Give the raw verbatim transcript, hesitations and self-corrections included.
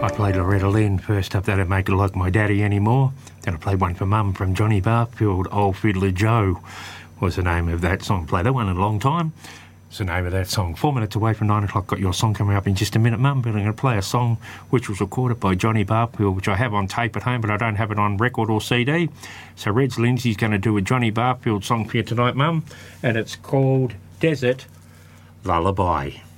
I played Loretta Lynn first up, That'd Make It Like My Daddy Anymore. Then I played one for Mum from Johnny Barfield, Old Fiddler Joe was the name of that song. Played that one in a long time. It's the name of that song. Four minutes away from nine o'clock, got your song coming up in just a minute, Mum, but I'm going to play a song which was recorded by Johnny Barfield, which I have on tape at home, but I don't have it on record or C D. So Reg Lindsay's going to do a Johnny Barfield song for you tonight, Mum, and it's called Desert Lullaby.